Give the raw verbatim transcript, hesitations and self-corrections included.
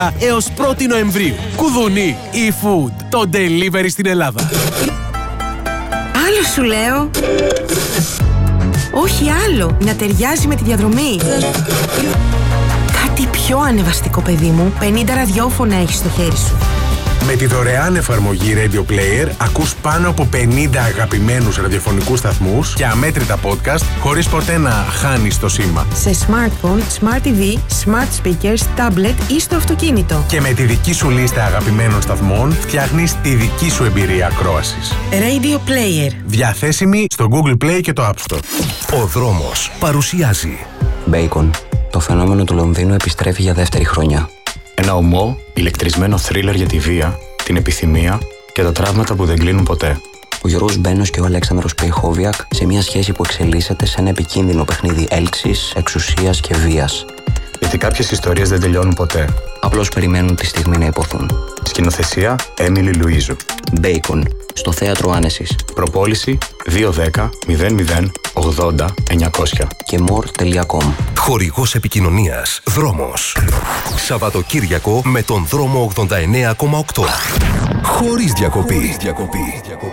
έως πρώτη Νοεμβρίου. Κουδουνί eFood, το delivery στην Ελλάδα. Άλλο σου λέω. Όχι άλλο, να ταιριάζει με τη διαδρομή. Κάτι πιο ανεβαστικό, παιδί μου. πενήντα ραδιόφωνα έχεις στο χέρι σου. Με τη δωρεάν εφαρμογή Radio Player ακούς πάνω από πενήντα αγαπημένους ραδιοφωνικούς σταθμούς και αμέτρητα podcast χωρίς ποτέ να χάνεις το σήμα. Σε smartphone, smart τι βι, smart speakers, tablet ή στο αυτοκίνητο. Και με τη δική σου λίστα αγαπημένων σταθμών φτιάχνεις τη δική σου εμπειρία ακρόασης. Radio Player. Διαθέσιμη στο Google Play και το App Store. Ο δρόμος παρουσιάζει Bacon. Το φαινόμενο του Λονδίνου επιστρέφει για δεύτερη χρονιά. Ένα ομό, ηλεκτρισμένο θρίλερ για τη βία, την επιθυμία και τα τραύματα που δεν κλείνουν ποτέ. Ο Γιώργος Μπένος και ο Αλέξανδρος Πεϊχόβιακ σε μια σχέση που εξελίσσεται σε ένα επικίνδυνο παιχνίδι έλξης, εξουσίας και βίας. Γιατί κάποιες ιστορίες δεν τελειώνουν ποτέ. Απλώς περιμένουν τη στιγμή να υποθούν. Σκηνοθεσία Έμιλι Λουίζου. Bacon. Στο θέατρο Άνεσης. Προπόληση δύο ένα μηδέν μηδέν μηδέν ογδόντα εννιακόσια. Και more τελεία com. Χορηγός επικοινωνίας Δρόμος. Σαββατοκύριακο με τον Δρόμο ογδόντα εννέα κόμμα οκτώ. Χωρίς διακοπή. Χωρίς διακοπή.